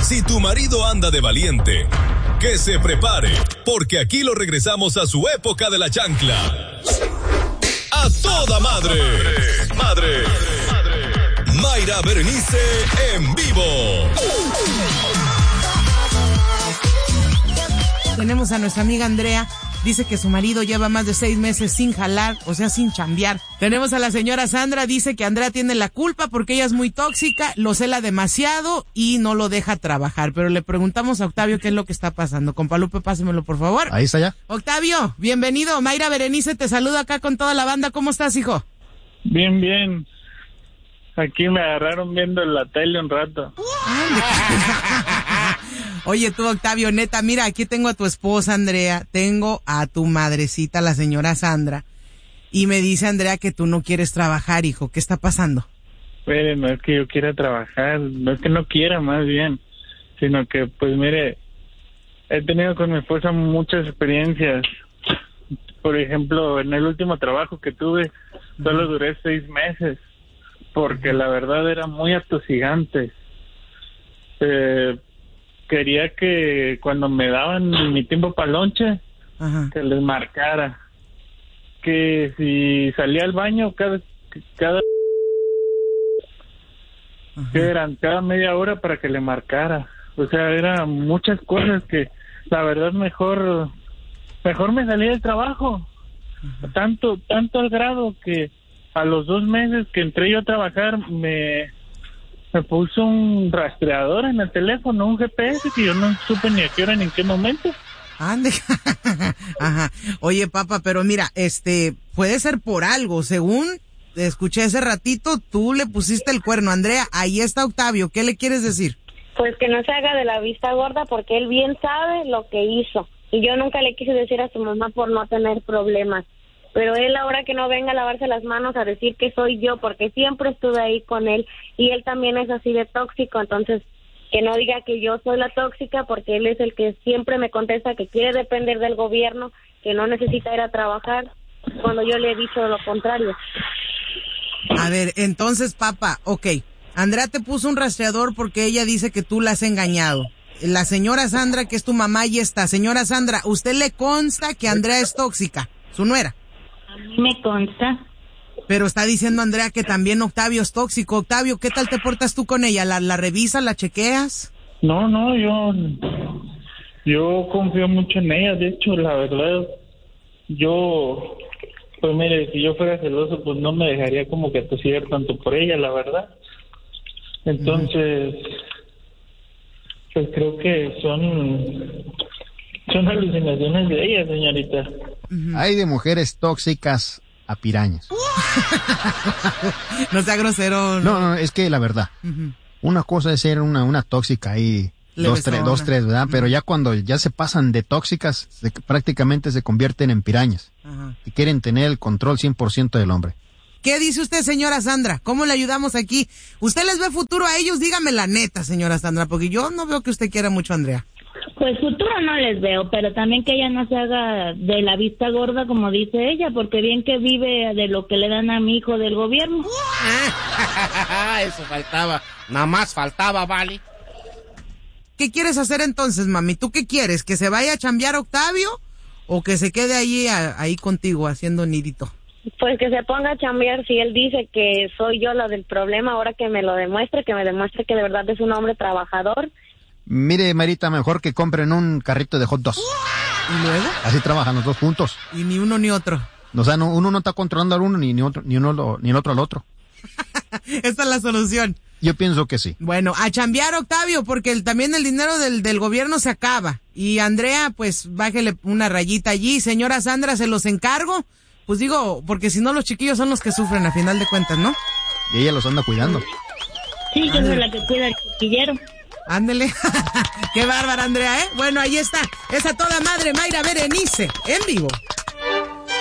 Si tu marido anda de valiente, que se prepare, porque aquí lo regresamos a su época de la chancla. ¡A toda madre! ¡Madre! Mayra Berenice en vivo. Tenemos a nuestra amiga Andrea. Dice que su marido lleva más de 6 meses sin jalar, o sea, sin chambear. Tenemos a la señora Sandra, dice que Andrea tiene la culpa porque ella es muy tóxica, lo cela demasiado y no lo deja trabajar. Pero le preguntamos a Octavio qué es lo que está pasando. Compa Lupe, pásemelo, por favor. Ahí está ya. Octavio, bienvenido. Mayra Berenice te saluda acá con toda la banda. ¿Cómo estás, hijo? Bien, bien. Aquí me agarraron viendo la tele un rato. Oye, tú, Octavio, neta, mira, aquí tengo a tu esposa, Andrea, tengo a tu madrecita, la señora Sandra, y me dice, Andrea, que tú no quieres trabajar, hijo. ¿Qué está pasando? Mire, no es que yo quiera trabajar, no es que no quiera, más bien, sino que, pues, mire, he tenido con mi esposa muchas experiencias. Por ejemplo, en el último trabajo que tuve, solo duré 6 meses, porque la verdad era muy atosigante. Quería que cuando me daban mi tiempo para lonche, que les marcara. Que si salía al baño cada media hora para que le marcara. O sea, eran muchas cosas que la verdad mejor me salía del trabajo. Tanto al grado que a los 2 meses que entré yo a trabajar me puso un rastreador en el teléfono, un GPS que yo no supe ni a qué hora ni en qué momento. Ande. Ajá. Oye, papá, pero mira, puede ser por algo. Según escuché hace ratito, tú le pusiste el cuerno. Andrea, ahí está Octavio. ¿Qué le quieres decir? Pues que no se haga de la vista gorda porque él bien sabe lo que hizo. Y yo nunca le quise decir a su mamá por no tener problemas. Pero él ahora que no venga a lavarse las manos a decir que soy yo, porque siempre estuve ahí con él y él también es así de tóxico, entonces que no diga que yo soy la tóxica porque él es el que siempre me contesta que quiere depender del gobierno, que no necesita ir a trabajar, cuando yo le he dicho lo contrario. A ver, entonces, papá, okay, Andrea te puso un rastreador porque ella dice que tú la has engañado. La señora Sandra, que es tu mamá, y está. Señora Sandra, ¿usted le consta que Andrea es tóxica, su nuera? A mí me consta. Pero está diciendo Andrea que también Octavio es tóxico. Octavio, ¿qué tal te portas tú con ella? ¿La revisas, la chequeas? No, yo confío mucho en ella. De hecho, la verdad, pues mire, si yo fuera celoso, pues no me dejaría como que atosigar tanto por ella, la verdad. Entonces, pues creo que son alucinaciones de ella, señorita. Hay de mujeres tóxicas a pirañas. No sea grosero. No, es que la verdad. Una cosa es ser una tóxica ahí, dos, tres, ¿verdad? Pero ya cuando ya se pasan de tóxicas, prácticamente se convierten en pirañas. Y quieren tener el control 100% del hombre. ¿Qué dice usted, señora Sandra? ¿Cómo le ayudamos aquí? ¿Usted les ve futuro a ellos? Dígame la neta, señora Sandra, porque yo no veo que usted quiera mucho a Andrea. Pues futuro no les veo, pero también que ella no se haga de la vista gorda como dice ella, porque bien que vive de lo que le dan a mi hijo del gobierno. Eso faltaba, nada más faltaba, vale. ¿Qué quieres hacer entonces, mami? ¿Tú qué quieres? ¿Que se vaya a chambear Octavio o que se quede ahí contigo haciendo nidito? Pues que se ponga a chambear. Si él dice que soy yo la del problema, ahora que me demuestre que de verdad es un hombre trabajador. Mire, Marita, mejor que compren un carrito de hot dogs. ¿Y luego? Así trabajan los dos juntos. Y ni uno ni otro. O sea, uno no está controlando al uno, ni el otro al otro. Esta es la solución. Yo pienso que sí. Bueno, a chambear, Octavio, porque también el dinero del gobierno se acaba. Y Andrea, pues, bájele una rayita allí. Señora Sandra, se los encargo. Pues digo, porque si no los chiquillos son los que sufren a final de cuentas, ¿no? Y ella los anda cuidando. Sí, yo soy la que cuida al chiquillero. Ándele. Qué bárbara, Andrea, ¿eh? Bueno, ahí está. Es a toda madre Mayra Berenice, en vivo.